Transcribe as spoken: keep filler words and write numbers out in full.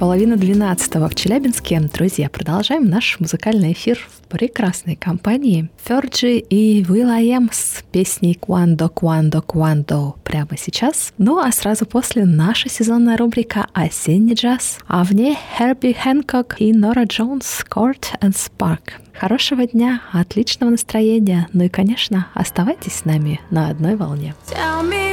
половина двенадцатого в Челябинске. Друзья, продолжаем наш музыкальный эфир в прекрасной компании. Ферджи и will.i.am с песней «Quando, Quando, Quando» прямо сейчас. Ну а сразу после наша сезонная рубрика «Осенний джаз», а в ней Херби Хэнкок и Нора Джонс «Court and Spark». Хорошего дня, отличного настроения, ну и, конечно, оставайтесь с нами на одной волне. Tell me